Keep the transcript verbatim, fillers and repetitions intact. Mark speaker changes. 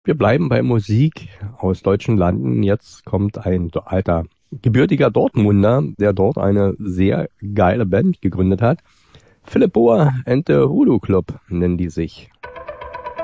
Speaker 1: Wir bleiben bei Musik aus deutschen Landen. Jetzt kommt ein do- alter, gebürtiger Dortmunder, der dort eine sehr geile Band gegründet hat. Philipp Bohr and the Voodoo Club nennen die sich.